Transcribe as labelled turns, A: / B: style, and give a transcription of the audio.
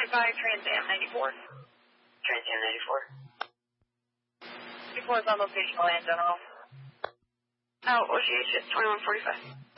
A: Trans Am 94.
B: Trans Am 94.
A: 94 is on location, land general. Oh, OGH is 2145.